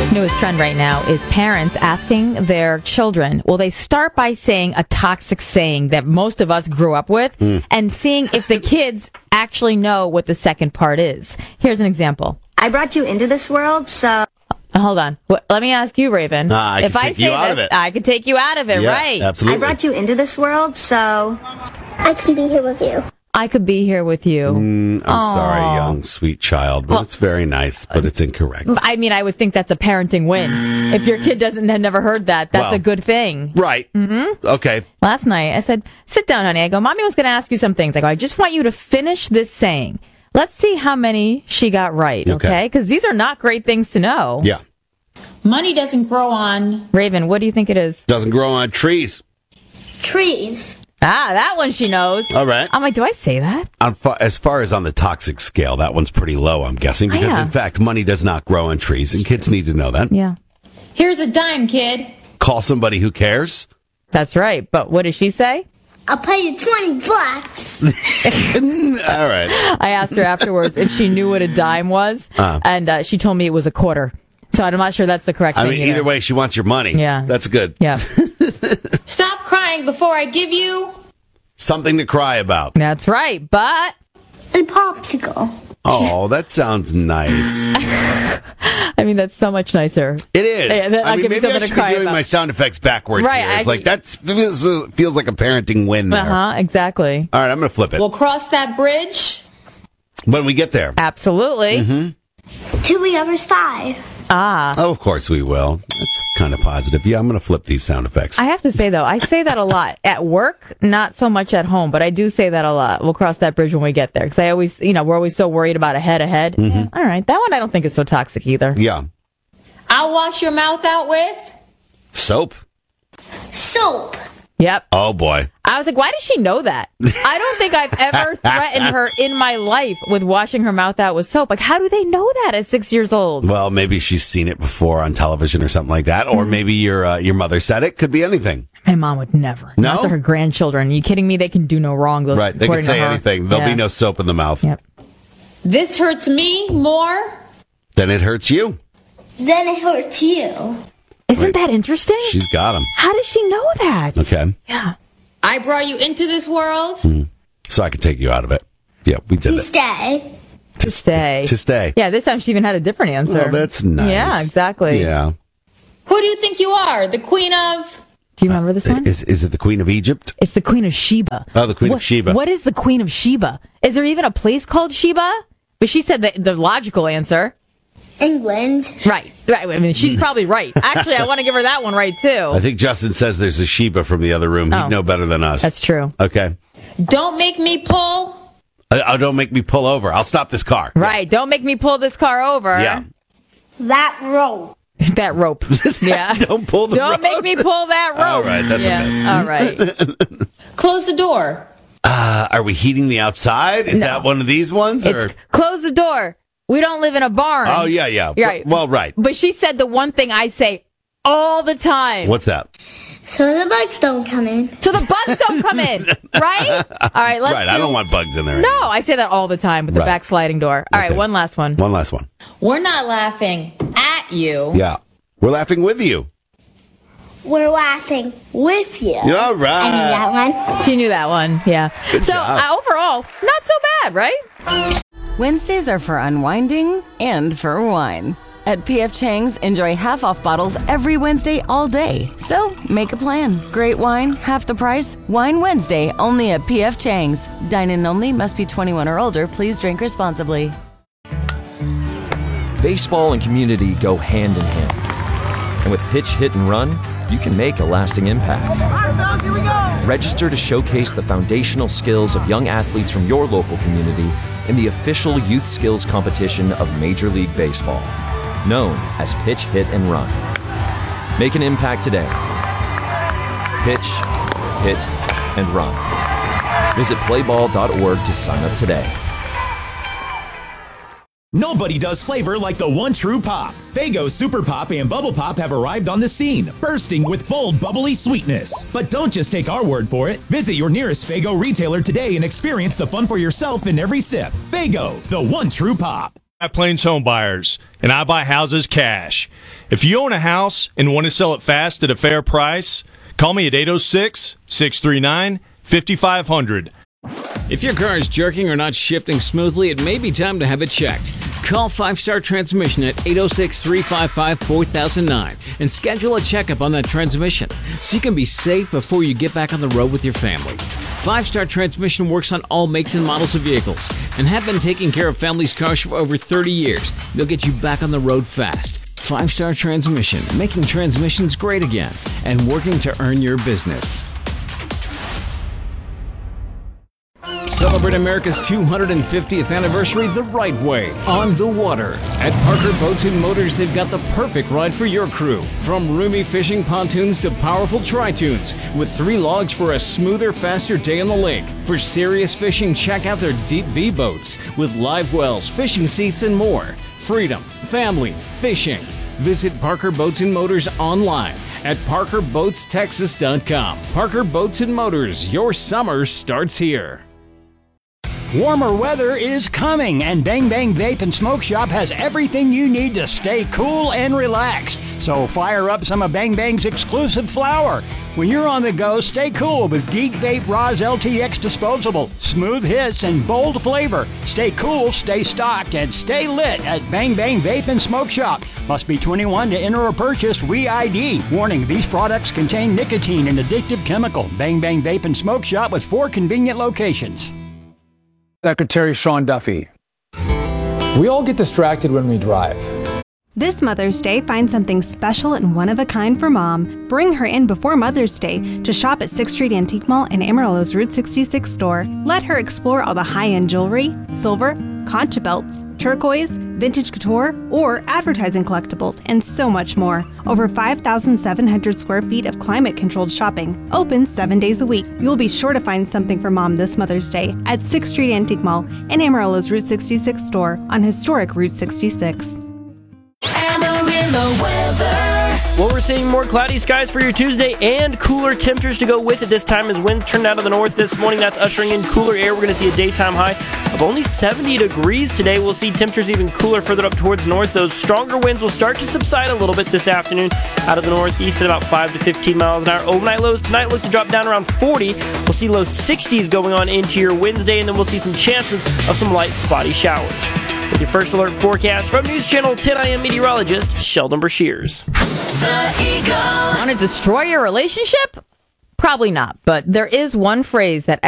Newest trend right now is parents asking their children, will they start by saying a toxic saying that most of us grew up with and seeing if the kids actually know what the second part is. Here's an example. I brought you into this world, so... Hold on. Let me ask you, Raven. If I say this, I could take you out of it, right? Absolutely. I brought you into this world, so... I can be here with you. I could be here with you. I'm sorry, young, sweet child, but it's very nice, but it's incorrect. I mean, I would think that's a parenting win. If your kid have never heard that, that's a good thing. Right. Mm-hmm. Okay. Last night, I said, sit down, honey. I go, Mommy was going to ask you some things. I go, I just want you to finish this saying. Let's see how many she got right, okay? Because these are not great things to know. Yeah. Money doesn't grow on... Raven, what do you think it is? Doesn't grow on trees. Trees. Ah, that one she knows. All right. I'm like, do I say that? As far as on the toxic scale, that one's pretty low, I'm guessing, because in fact, money does not grow on trees, and kids need to know that. Yeah. Here's a dime, kid. Call somebody who cares. That's right. But what does she say? I'll pay you $20. All right. I asked her afterwards if she knew what a dime was, and she told me it was a quarter. So I'm not sure that's the correct thing. I mean, either way, she wants your money. Yeah. That's good. Yeah. Stop crying before I give you... Something to cry about. That's right, but... A popsicle. Oh, that sounds nice. I mean, that's so much nicer. It is. I'll give you maybe something I to should be cry doing about. my sound effects backwards Right, here. It's like, that feels like a parenting win there. Exactly. All right, I'm going to flip it. We'll cross that bridge. When we get there. Absolutely. Mm-hmm. To the other side. Oh, of course we will. That's kind of positive. Yeah, I'm going to flip these sound effects. I have to say, though, I say that a lot. At work, not so much at home, but I do say that a lot. We'll cross that bridge when we get there. Because I always, we're always so worried about ahead. Mm-hmm. All right. That one I don't think is so toxic either. Yeah. I'll wash your mouth out with... Soap. Soap. Yep. Oh, boy. I was like, why does she know that? I don't think I've ever threatened her in my life with washing her mouth out with soap. Like, how do they know that at 6 years old? Well, maybe she's seen it before on television or something like that. Or maybe your mother said it. Could be anything. My mom would never. No? Not to her grandchildren. Are you kidding me? They can do no wrong. Right. They can say anything. There'll be no soap in the mouth. Yep. This hurts me more... Then it hurts you. Then it hurts you. Isn't that interesting? She's got him. How does she know that? Okay. Yeah. I brought you into this world... So I can take you out of it. Yeah, we did To it. stay. To stay. To stay. Yeah, this time she even had a different answer. Oh, that's nice. Yeah, exactly. Yeah. Who do you think you are? The queen of... Do you remember this one? Is it the Queen of Egypt? It's the Queen of Sheba. Oh, the Queen of Sheba. What is the Queen of Sheba? Is there even a place called Sheba? But she said the logical answer. England. Right. I mean, she's probably right. Actually, I want to give her that one right, too. I think Justin says there's a Sheba from the other room. He'd know better than us. That's true. Okay. Don't make me pull... Don't make me pull over. I'll stop this car. Right. Don't make me pull this car over. Yeah. That rope. That rope. Yeah. Don't pull the rope. Don't make me pull that rope. All right, that's a miss. All right. Close the door. Are we heating the outside? Is that one of these ones? Or? It's close the door. We don't live in a barn. Oh, yeah. Right. Well, right. But she said the one thing I say all the time. What's that? So the bugs don't come in. So the bugs don't come in. Right? All right. Let's I don't want bugs in there. No, I say that all the time with the Right. back sliding door. All right. One last one. One last one. We're not laughing at you. Yeah. We're laughing with you. We're laughing with you. All right. I knew that one. She knew that one. Yeah. Good so job. overall, not so bad, right? Wednesdays are for unwinding and for wine. At P.F. Chang's, enjoy half-off bottles every Wednesday all day. So, make a plan. Great wine, half the price. Wine Wednesday, only at P.F. Chang's. Dine-in only, must be 21 or older. Please drink responsibly. Baseball and community go hand in hand. And with Pitch, Hit, and Run, you can make a lasting impact. Register to showcase the foundational skills of young athletes from your local community in the official youth skills competition of Major League Baseball, known as Pitch, Hit, and Run. Make an impact today. Pitch, Hit, and Run. Visit playball.org to sign up today. Nobody does flavor like the one true pop. Faygo Super Pop and Bubble Pop have arrived on the scene, bursting with bold, bubbly sweetness. But don't just take our word for it. Visit your nearest Faygo retailer today and experience the fun for yourself in every sip. Faygo, the one true pop. Plains home buyers, and I buy houses cash. If you own a house and want to sell it fast at a fair price, call me at 806-639-5500. If your car is jerking or not shifting smoothly, it may be time to have it checked. Call 5-Star Transmission at 806-355-4009 and schedule a checkup on that transmission so you can be safe before you get back on the road with your family. 5-Star Transmission works on all makes and models of vehicles and have been taking care of families' cars for over 30 years. They'll get you back on the road fast. 5-Star Transmission, making transmissions great again and working to earn your business. Celebrate America's 250th anniversary the right way, on the water. At Parker Boats and Motors, they've got the perfect ride for your crew. From roomy fishing pontoons to powerful tri-tunes, with 3 logs for a smoother, faster day on the lake. For serious fishing, check out their Deep V boats with live wells, fishing seats, and more. Freedom, family, fishing. Visit Parker Boats and Motors online at parkerboatstexas.com. Parker Boats and Motors, your summer starts here. Warmer weather is coming, and Bang Bang Vape and Smoke Shop has everything you need to stay cool and relaxed. So fire up some of Bang Bang's exclusive flower. When you're on the go, stay cool with Geek Vape Roz LTX Disposable. Smooth hits and bold flavor. Stay cool, stay stocked, and stay lit at Bang Bang Vape and Smoke Shop. Must be 21 to enter or purchase re-ID. Warning, these products contain nicotine and addictive chemical. Bang Bang Vape and Smoke Shop with 4 convenient locations. Secretary Sean Duffy. We all get distracted when we drive. This Mother's Day, find something special and one-of-a-kind for Mom. Bring her in before Mother's Day to shop at 6th Street Antique Mall and Amarillo's Route 66 store. Let her explore all the high-end jewelry, silver, concha belts, turquoise, vintage couture, or advertising collectibles, and so much more. Over 5,700 square feet of climate-controlled shopping. Open 7 days a week. You'll be sure to find something for Mom this Mother's Day at 6th Street Antique Mall and Amarillo's Route 66 store on historic Route 66. Amarillo weather. Well, we're seeing more cloudy skies for your Tuesday and cooler temperatures to go with it this time as winds turned out of the north this morning. That's ushering in cooler air. We're going to see a daytime high of only 70 degrees today. We'll see temperatures even cooler further up towards north. Those stronger winds will start to subside a little bit this afternoon out of the northeast at about 5 to 15 miles an hour. Overnight lows tonight look to drop down around 40. We'll see low 60s going on into your Wednesday, and then we'll see some chances of some light spotty showers. With your first alert forecast from News Channel 10, I am meteorologist Sheldon Brashears. The Eagle. Want to destroy your relationship? Probably not, but there is one phrase that